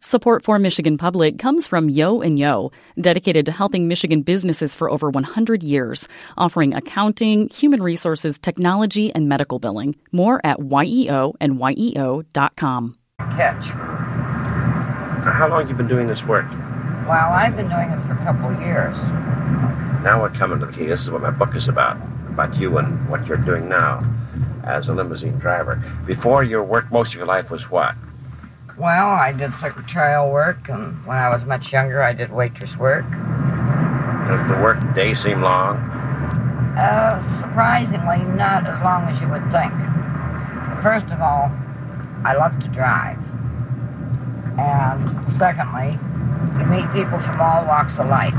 Support for Michigan Public comes from Yo & Yo, dedicated to helping Michigan businesses for over 100 years, offering accounting, human resources, technology, and medical billing. More at YEO&YEO.com. Catch. How long have you been doing this work? Well, I've been doing it for a couple of years. Now we're coming to the key. This is what my book is about you and what you're doing now as a limousine driver. Before your work, most of your life was what? Well, I did secretarial work, and when I was much younger, I did waitress work. Does the work day seem long? Surprisingly, not as long as you would think. First of all, I love to drive. And secondly, you meet people from all walks of life.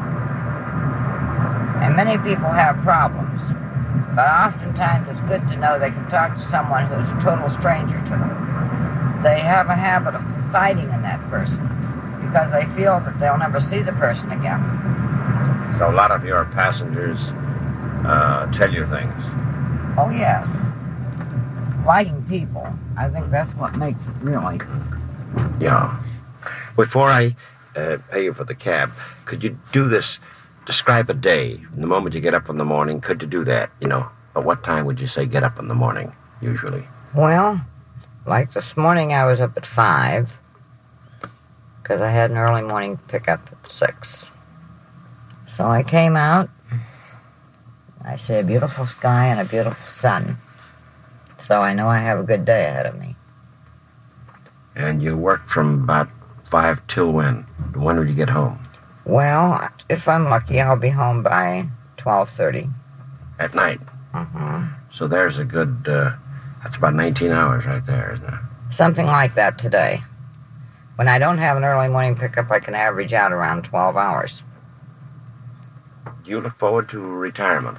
And many people have problems, but oftentimes it's good to know they can talk to someone who's a total stranger to them. They have a habit of confiding in that person because they feel that they'll never see the person again. So a lot of your passengers tell you things? Oh, yes. Liking people. I think that's what makes it really. Yeah. Before I pay you for the cab, could you do this, describe a day, from the moment you get up in the morning, could you do that? At what time would you say get up in the morning, usually? Well, like this morning, I was up at 5 because I had an early morning pickup at 6. So I came out. I see a beautiful sky and a beautiful sun. So I know I have a good day ahead of me. And you work from about 5 till when? When will you get home? Well, if I'm lucky, I'll be home by 12:30. At night? Mm-hmm. So there's a good... that's about 19 hours right there, isn't it? Something like that today. When I don't have an early morning pickup, I can average out around 12 hours. Do you look forward to retirement?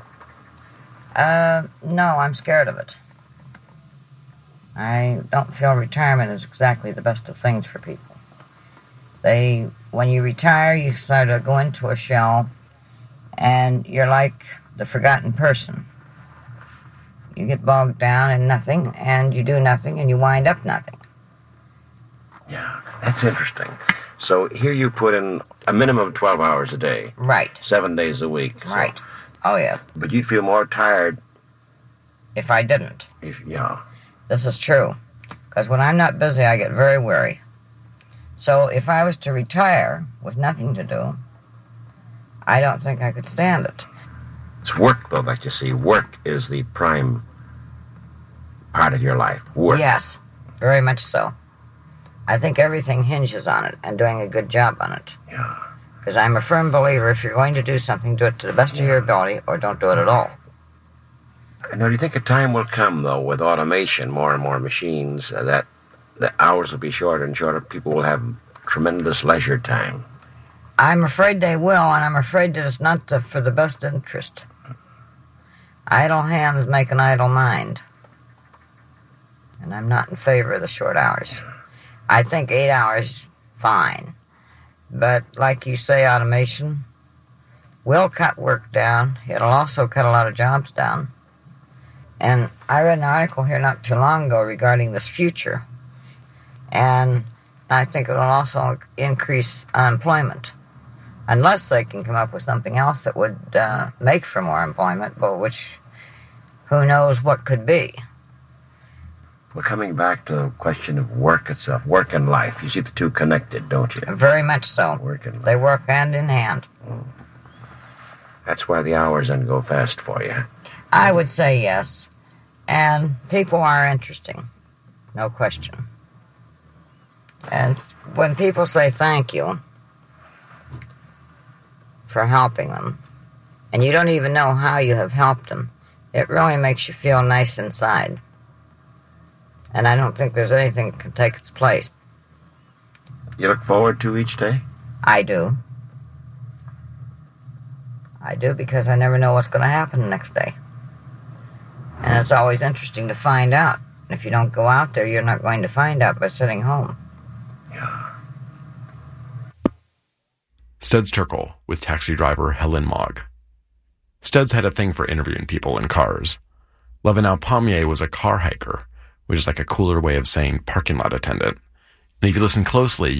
No, I'm scared of it. I don't feel retirement is exactly the best of things for people. When you retire, you sort of go into a shell, and you're like the forgotten person. You get bogged down in nothing, and you do nothing, and you wind up nothing. Yeah, that's interesting. So here you put in a minimum of 12 hours a day. Right. 7 days a week. Right. Oh, yeah. But you'd feel more tired... if I didn't. Yeah. This is true. Because when I'm not busy, I get very weary. So if I was to retire with nothing to do, I don't think I could stand it. It's work, though, that you see. Work is the prime part of your life. Work. Yes, very much so. I think everything hinges on it and doing a good job on it. Yeah. Because I'm a firm believer, if you're going to do something, do it to the best of your ability or don't do it at all. Now, do you think a time will come, though, with automation, more and more machines, that the hours will be shorter and shorter, people will have tremendous leisure time? I'm afraid they will, and I'm afraid that it's not for the best interest. Idle hands make an idle mind. And I'm not in favor of the short hours. I think 8 hours, fine. But like you say, automation will cut work down. It'll also cut a lot of jobs down. And I read an article here not too long ago regarding this future. And I think it will also increase unemployment. Unless they can come up with something else that would make for more employment, but which, who knows what could be. We're coming back to the question of work itself, work and life. You see the two connected, don't you? Very much so. Work and life. They work hand in hand. That's why the hours then go fast for you. I would say yes. And people are interesting, no question. And when people say thank you for helping them, and you don't even know how you have helped them, it really makes you feel nice inside. And I don't think there's anything that can take its place. You look forward to each day? I do. I do, because I never know what's going to happen the next day. And it's always interesting to find out. If you don't go out there, you're not going to find out by sitting home. Yeah. Studs Terkel with taxi driver Helen Mogg. Studs had a thing for interviewing people in cars. Levinau Pommier was a car hiker, which is like a cooler way of saying parking lot attendant. And if you listen closely,